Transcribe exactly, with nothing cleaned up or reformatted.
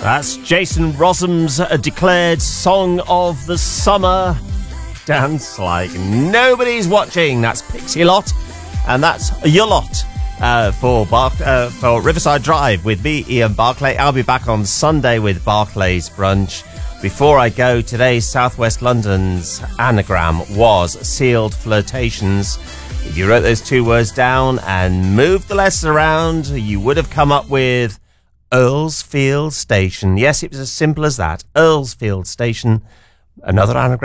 That's Jason Rossum's uh, declared Song of the Summer. Dance like nobody's watching. That's Pixie Lot, and that's Your Lot uh, for Bar- uh, for Riverside Drive with me, Ian Barclay. I'll be back on Sunday with Barclay's Brunch. Before I go, today South West London's anagram was Sealed Flirtations. If you wrote those two words down and moved the letters around, you would have come up with Earlsfield Station. Yes, it was as simple as that. Earlsfield Station. Another anagram.